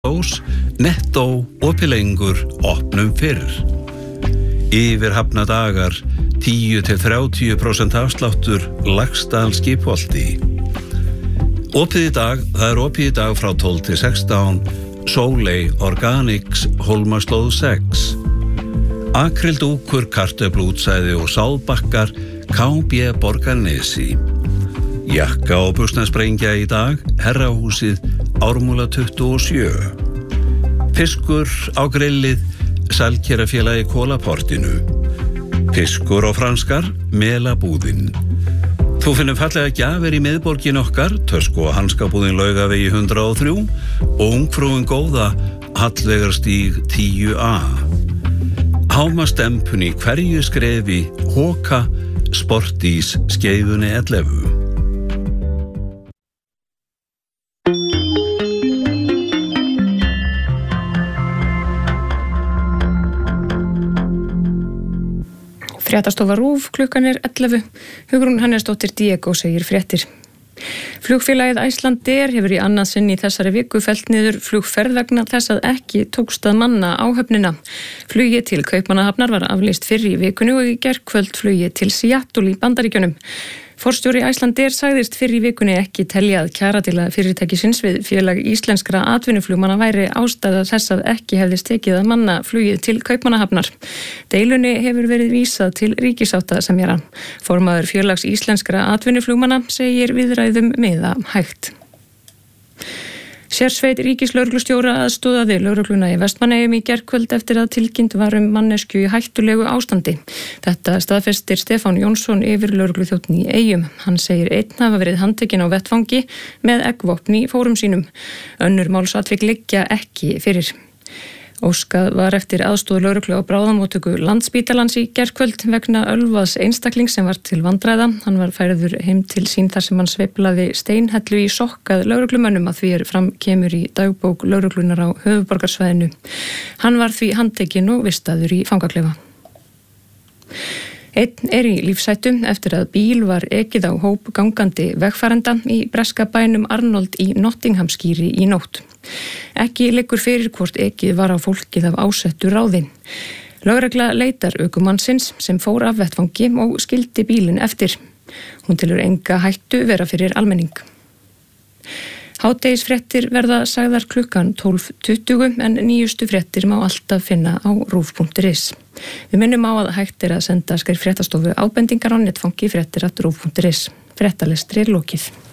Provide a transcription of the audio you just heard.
Netto opið lengur, opnum fyrr. Yfir hafna dagar 10-30% afsláttur Laxdal skipholti. Opið í dag, það er opið í dag frá 12-16, Sóley Organics Hólmaslóð 6. Akrildúkur, kartöfluútsæði og sálbakkar KB Borgarnesi. Jakka og buxnasprengja í dag, Herrahúsið Ármúla 27. Fiskur á grillið, Sælkerafélagi Kólaportinu. Fiskur og franskar, Melabúðin. Þú finnur fallega gjafir í miðborgin okkar, Tösku og hanskabúðin Laugavegi 103 og Ungfrúin góða, Hallveigarstíg 10A. Hámastempun í hverju skrefi, Hóka, Sportís, Skeifunni 11. Fréttastofa RÚV, klukkan er 11. Hugrún Hannesdóttir Diego segir fréttir. Flugfélagið Icelandair hefur í annað sinn í þessari viku fellt niður flugferð vegna þess að ekki tókst að manna áhöfnina. Flugi til Kaupmannahafnar var aflýst fyrr í vikunni og í gærkvöld flugi til Seattle í Bandaríkjunum. Forstjóri Icelandair sagðist fyrr í vikunni ekki telja að kjaradeilu fyrirtækisins við félag íslenskra atvinnuflugmanna væri ástæða þess að ekki hefðist tekið að manna flugið til Kaupmannahafnar. Deilunni hefur verið vísað til ríkissáttasemjara. Formaður félags íslenskra atvinnuflugmanna segir viðræðum miða hægt. Sérsveit ríkislögreglustjóra aðstoðaði lögregluna í Vestmannaeyjum í gærkvöld eftir að tilkynnt var manneskju í hættulegu ástandi. Þetta staðfestir Stefán Jónsson yfirlögregluþjónn í Eyjum. Hann segir einn hafa verið handtekinn á vettvangi með eggvopn í fórum sínum. Önnur málsatvik liggja ekki fyrir. Óskað var eftir aðstoð lögreglu á bráðamóttöku Landspítalans í gærkvöld vegna ölvaðs einstaklings sem var til vandræða. Hann var færður heim til sín þar sem hann sveiflaði steinhellu í sokkað lögreglumönnum að því fram kemur í dagbók lögreglunar á höfuðborgarsvæðinu. Hann var því handtekinn og vistaður í fangaklefa. Einn er í lífshættu eftir að bíl var ekið á hóp gangandi vegfarenda í breska bænum Arnold í Nottinghamskíri í nótt. Ekki liggur fyrir hvort ekið var á fólkið af ásettu ráði. Lögregla leitar ökumannsins sem fór af vettvangi og skildi bílinn eftir. Hún telur enga hættu vera fyrir almenning. Hádegisfréttir verða sagðar klukkan 12:20 en nýjustu fréttir má alltaf finna á rúv.is. Við minnum á að hægt er að senda fréttastofu ábendingar á netfangi fréttir@rúv.is. Fréttalestri lokið.